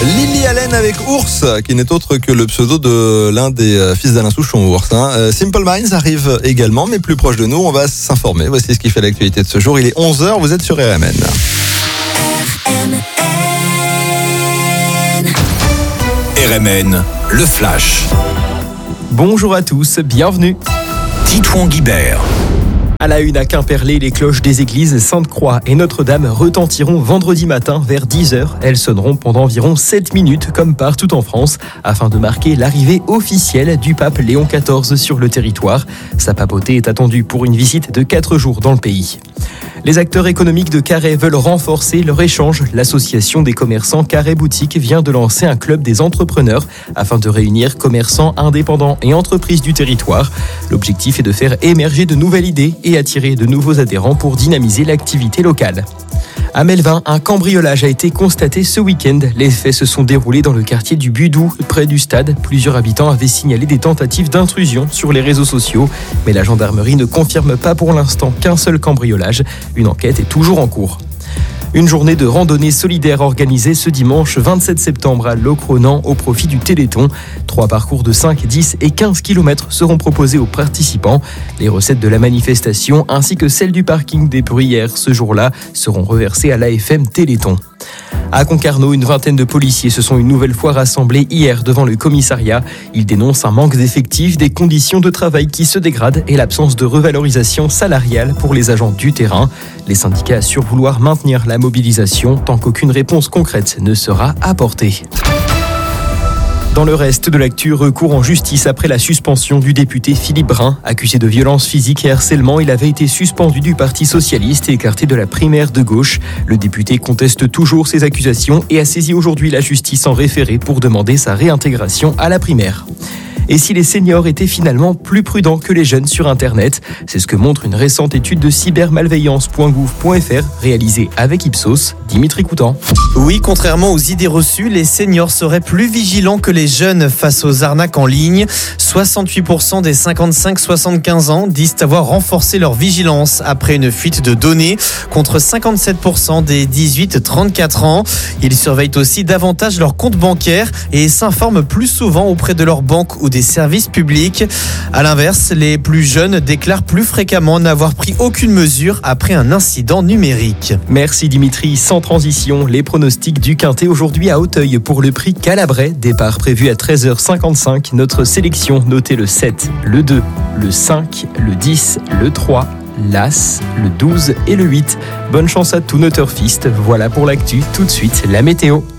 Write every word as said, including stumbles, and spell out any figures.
Lily Allen avec Ours, qui n'est autre que le pseudo de l'un des fils d'Alain Souchon, Ours. Hein. Simple Minds arrive également, mais plus proche de nous. On va s'informer. Voici ce qui fait l'actualité de ce jour. Il est onze heures, vous êtes sur R M N. R M N. R M N, le flash. Bonjour à tous, bienvenue. Titouan Guibert. À la une à Quimperlé, les cloches des églises Sainte-Croix et Notre-Dame retentiront vendredi matin vers dix heures. Elles sonneront pendant environ sept minutes, comme partout en France, afin de marquer l'arrivée officielle du pape Léon quatorze sur le territoire. Sa papauté est attendue pour une visite de quatre jours dans le pays. Les acteurs économiques de Carhaix veulent renforcer leur échange. L'association des commerçants Carhaix Boutique vient de lancer un club des entrepreneurs afin de réunir commerçants indépendants et entreprises du territoire. L'objectif est de faire émerger de nouvelles idées et attirer de nouveaux adhérents pour dynamiser l'activité locale. À Melvin, un cambriolage a été constaté ce week-end. Les faits se sont déroulés dans le quartier du Budou, près du stade. Plusieurs habitants avaient signalé des tentatives d'intrusion sur les réseaux sociaux. Mais la gendarmerie ne confirme pas pour l'instant qu'un seul cambriolage. Une enquête est toujours en cours. Une journée de randonnée solidaire organisée ce dimanche vingt-sept septembre à Locronan au profit du Téléthon. Trois parcours de cinq, dix et quinze kilomètres seront proposés aux participants. Les recettes de la manifestation ainsi que celles du parking des Bruyères ce jour-là seront reversées à l'A F M Téléthon. À Concarneau, une vingtaine de policiers se sont une nouvelle fois rassemblés hier devant le commissariat. Ils dénoncent un manque d'effectifs, des conditions de travail qui se dégradent et l'absence de revalorisation salariale pour les agents du terrain. Les syndicats assurent vouloir maintenir la mobilisation tant qu'aucune réponse concrète ne sera apportée. Dans le reste de l'actu, recours en justice après la suspension du député Philippe Brun. Accusé de violence physique et harcèlement, il avait été suspendu du Parti socialiste et écarté de la primaire de gauche. Le député conteste toujours ces accusations et a saisi aujourd'hui la justice en référé pour demander sa réintégration à la primaire. Et si les seniors étaient finalement plus prudents que les jeunes sur Internet? C'est ce que montre une récente étude de cybermalveillance point gouv point f r réalisée avec Ipsos. Dimitri Coutan. Oui, contrairement aux idées reçues, les seniors seraient plus vigilants que les jeunes face aux arnaques en ligne. soixante-huit pour cent des cinquante-cinq soixante-quinze ans disent avoir renforcé leur vigilance après une fuite de données, contre cinquante-sept pour cent des dix-huit trente-quatre ans. Ils surveillent aussi davantage leur compte bancaire et s'informent plus souvent auprès de leur banque ou des services publics. À l'inverse, les plus jeunes déclarent plus fréquemment n'avoir pris aucune mesure après un incident numérique. Merci Dimitri. Sans transition, les pronostics du Quintet aujourd'hui à Auteuil pour le prix Calabrais. Départ prévu à treize heures cinquante-cinq. Notre sélection, notez le sept, le deux, le cinq, le dix, le trois, l'As, le douze et le huit. Bonne chance à tous nos turfistes. Voilà pour l'actu. Tout de suite, la météo.